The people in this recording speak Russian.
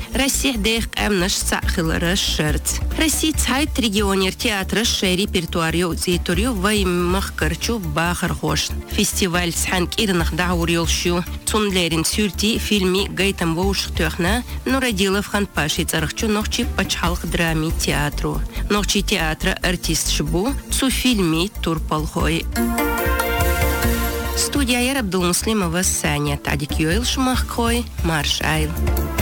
Россия дех наш сахил расшерц. Россия цайт регионер театра репертуарио зейторио ваймахкарчу бахархош. Фестиваль сханк ирнах даурилшу. Цунлерин сюрти фильми гайтам воуштухна, но родила в ханпаши царахчу нохчи пачхалх драми театру. Нохчи театра артист шбу, цу фильми турпалхой. Студия Ярабдул Муслимова Саня Тадик Юэл Шмахкой Марш Айл.